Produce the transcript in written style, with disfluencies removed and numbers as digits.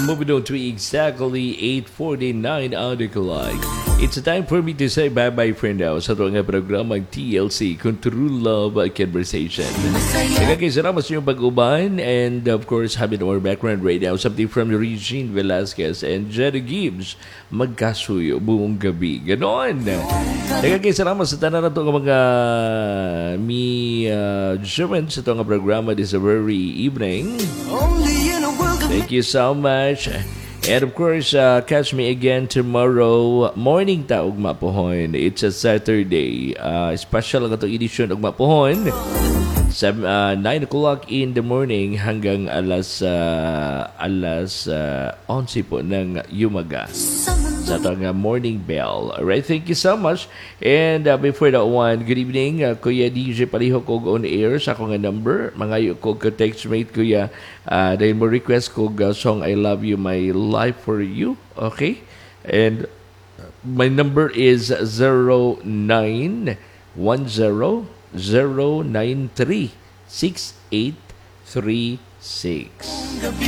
moving on to exactly 8:49 on the clock. It's time for me to say bye-bye for now sa ito nga programang TLC, kung True Love Conversation. Nagkakisarama sa inyong pag-uban, and of course, having our background right now, something from Regine Velasquez and Jerry Gibbs, magkasuyo buong gabi. Ganon! Nagkakisarama sa tanan na ito mga German sa ito nga programa this very evening. Thank you so much. And of course, catch me again tomorrow morning ta og mapuhon. It's a Saturday. Special ang itong edisyon og mapuhon. 9 o'clock in the morning hanggang alas 11 po ng yumaga. Sa itong morning bell. Alright, thank you so much. And before that one, good evening. Kuya DJ Palihok og on air sa akong number. Mga ko ka-textmate Kuya. Dahil mo request ko song I Love You, My Life for You. Okay? And my number is 0910-093-6836.